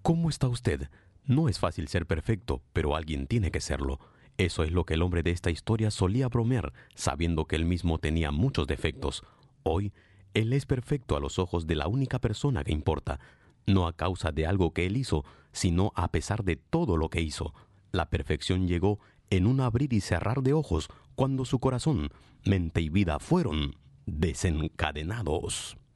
¿Cómo está usted? No es fácil ser perfecto, pero alguien tiene que serlo. Eso es lo que el hombre de esta historia solía bromear, sabiendo que él mismo tenía muchos defectos. Hoy, él es perfecto a los ojos de la única persona que importa, no a causa de algo que él hizo, sino a pesar de todo lo que hizo. La perfección llegó en un abrir y cerrar de ojos, cuando su corazón, mente y vida fueron desencadenados.